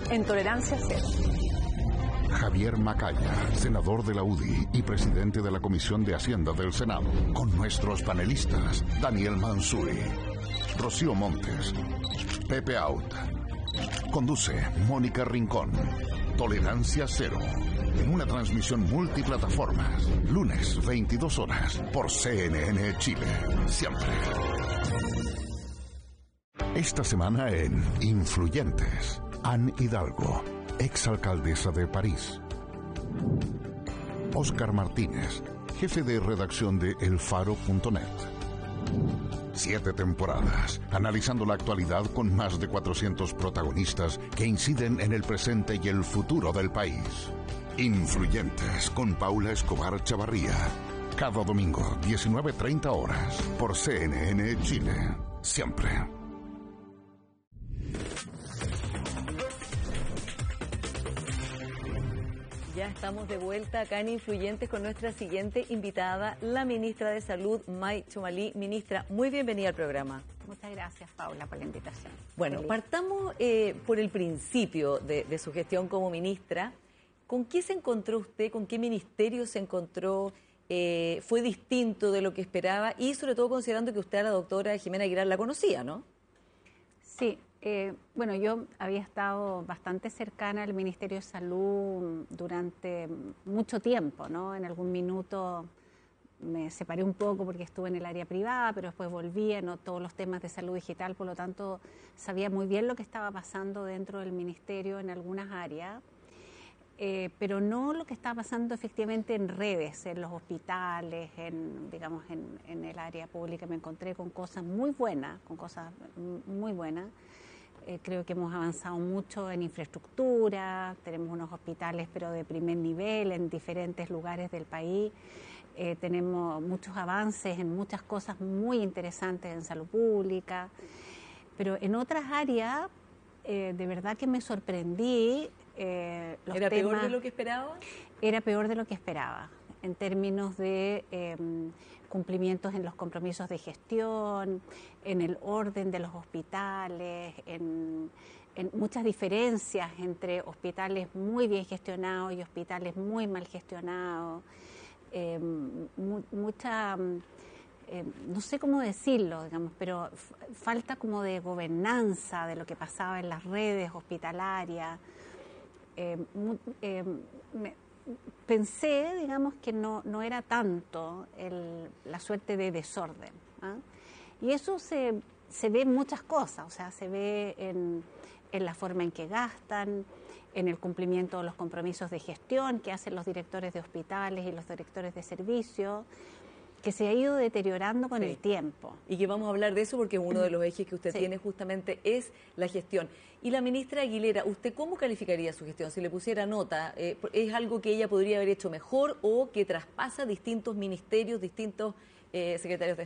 en Tolerancia Cero. Javier Macaya, senador de la UDI y presidente de la Comisión de Hacienda del Senado, con nuestros panelistas Daniel Manzuri, Rocío Montes, Pepe Out. Conduce Mónica Rincón. Tolerancia Cero, en una transmisión multiplataformas, lunes 22 horas por CNN Chile. Siempre. Esta semana en Influyentes, Anne Hidalgo, exalcaldesa de París. Óscar Martínez, jefe de redacción de elfaro.net. 7 temporadas, analizando la actualidad con más de 400 protagonistas que inciden en el presente y el futuro del país. Influyentes con Paula Escobar Chavarría. Cada domingo, 19:30 horas, por CNN Chile. Siempre. Ya estamos de vuelta acá en Influyentes con nuestra siguiente invitada, la ministra de Salud, May Chumilly. Ministra, muy bienvenida al programa. Muchas gracias, Paula, por la invitación. Bueno, partamos por el principio de su gestión como ministra. ¿Con qué se encontró usted? ¿Con qué ministerio se encontró? ¿Fue distinto de lo que esperaba? Y sobre todo considerando que usted a la doctora Jimena Aguilar la conocía, ¿no? Sí. Bueno, yo había estado bastante cercana al Ministerio de Salud durante mucho tiempo, ¿no? En algún minuto me separé un poco porque estuve en el área privada, pero después volví, ¿no? Todos los temas de salud digital, por lo tanto sabía muy bien lo que estaba pasando dentro del Ministerio en algunas áreas, pero no lo que estaba pasando efectivamente en redes, en los hospitales, digamos, en el área pública. Me encontré con cosas muy buenas, Creo que hemos avanzado mucho en infraestructura, tenemos unos hospitales pero de primer nivel en diferentes lugares del país, tenemos muchos avances en muchas cosas muy interesantes en salud pública, pero en otras áreas de verdad que me sorprendí. ¿Era peor de lo que esperaba? Era peor de lo que esperaba, en términos de cumplimientos en los compromisos de gestión, en el orden de los hospitales, en muchas diferencias entre hospitales muy bien gestionados y hospitales muy mal gestionados, no sé cómo decirlo, digamos, pero falta como de gobernanza de lo que pasaba en las redes hospitalarias. Pensé, digamos, que no era tanto la suerte de desorden, ¿ah? Y eso se ve en muchas cosas, o sea, se ve en la forma en que gastan, en el cumplimiento de los compromisos de gestión que hacen los directores de hospitales y los directores de servicios, que se ha ido deteriorando con el tiempo. Y que vamos a hablar de eso porque uno de los ejes que usted tiene justamente es la gestión. Y la ministra Aguilera, ¿usted cómo calificaría su gestión? Si le pusiera nota, ¿es algo que ella podría haber hecho mejor o que traspasa distintos ministerios, distintos secretarios de